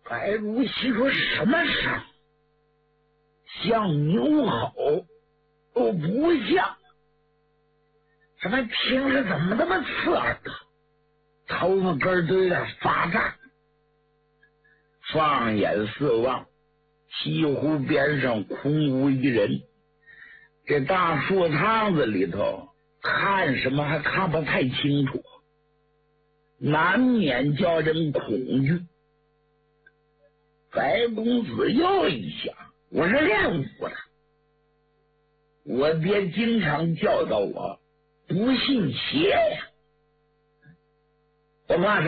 白如喜说：“什么声？像牛吼？都不像。什么听着怎么那么刺耳的？头发根都有点发炸。”放眼四望，西湖边上空无一人。这大树趟子里头看什么还看不太清楚，难免叫人恐惧。白公子又一想，我是练武的，我爹经常教导我不信邪呀，我怕什么？